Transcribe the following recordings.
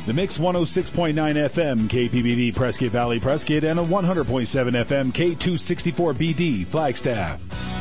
The Mix 106.9 FM, KPBD Prescott Valley Prescott, and a 100.7 FM, K264BD Flagstaff.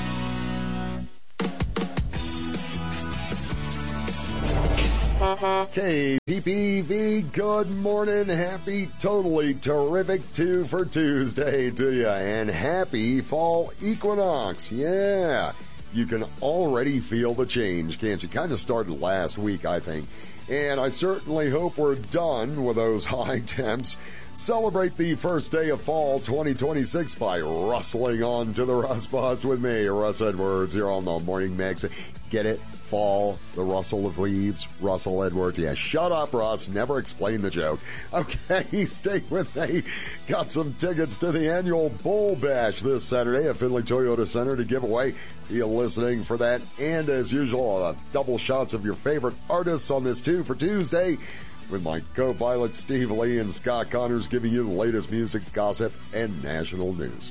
KPPV, good morning. Happy, totally terrific 2 for Tuesday to you. And happy fall equinox. Yeah. You can already feel the change, can't you? Kind of started last week, I think. And I certainly hope we're done with those high temps. Celebrate the first day of fall 2026 by rustling on to the Russ Bus with me, Russ Edwards, here on the Morning Mix. Get it? Fall, the rustle of leaves, Russell Edwards. Yeah, shut up, Russ. Never explain the joke. Okay, stay with me. Got some tickets to the annual Bull Bash this Saturday at Findlay Toyota Center to give away. Be listening for that. And as usual, double shots of your favorite artists on this 2 for Tuesday with my co-pilot Steve Lee and Scott Connors giving you the latest music, gossip, and national news.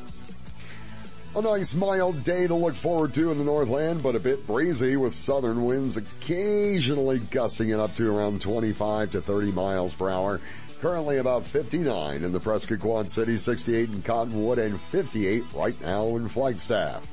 A nice mild day to look forward to in the Northland, but a bit breezy with southern winds occasionally gusting it up to around 25 to 30 miles per hour. Currently about 59 in the Prescott Quad City, 68 in Cottonwood, and 58 right now in Flagstaff.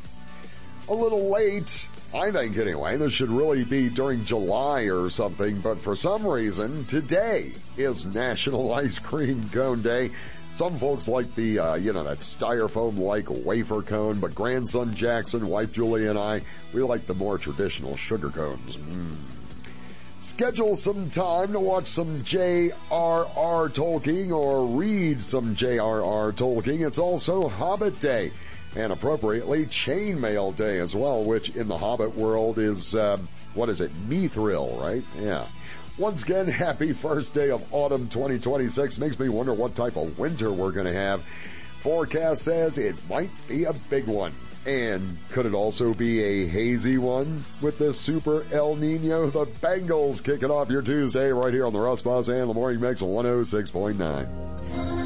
A little late, I think anyway. This should really be during July or something, but for some reason, today is National Ice Cream Cone Day. Some folks like the, that styrofoam-like wafer cone, but grandson Jackson, wife Julie, and I, we like the more traditional sugar cones. Schedule some time to watch some J.R.R. Tolkien or read some J.R.R. Tolkien. It's also Hobbit Day, and appropriately Chainmail Day as well, which in the Hobbit world is, Mithril, right? Yeah. Once again, happy first day of autumn 2026. Makes me wonder what type of winter we're going to have. Forecast says it might be a big one. And could it also be a hazy one with the Super El Nino? The Bengals kicking off your Tuesday right here on the Russ Bus and the Morning Mix 106.9.